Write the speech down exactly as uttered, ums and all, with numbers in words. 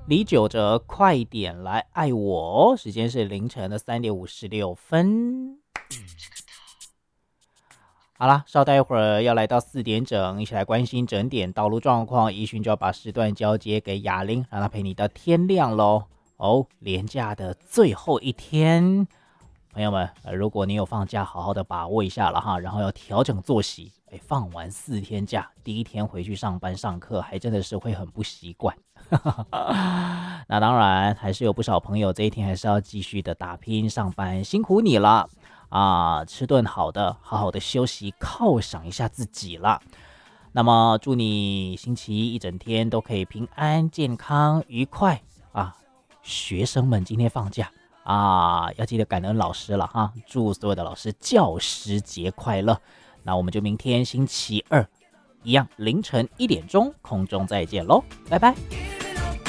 李玖哲，快点来爱我哦！时间是凌晨的三点五十六分。好啦，稍待一会儿要来到四点整，一起来关心整点道路状况。一勋就要把时段交接给雅玲，让她陪你到天亮喽。哦，连假的最后一天，朋友们，呃，如果你有放假，好好的把握一下了哈，然后要调整作息。哎，放完四天假，第一天回去上班上课，还真的是会很不习惯。那当然，还是有不少朋友这一天还是要继续的打拼上班，辛苦你了啊！吃顿好的，好好的休息，犒赏一下自己了。那么，祝你星期一一整天都可以平安、健康、愉快啊！学生们今天放假啊，要记得感恩老师了哈！祝所有的老师教师节快乐！那我们就明天星期二一样凌晨一点钟空中再见喽，拜拜。